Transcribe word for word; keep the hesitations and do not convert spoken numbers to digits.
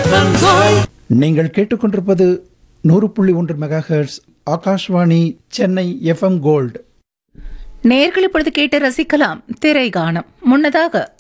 FM gold. நீங்கள் கேட்டுக்கொண்டிருப்பது நூறு புள்ளி ஒன்று mega hertz Akashvani Chennai FM gold. நேயர்கள் இப்பொழுது கேட்டு ரசிக்கலாம் திரை கானம். முன்னதாக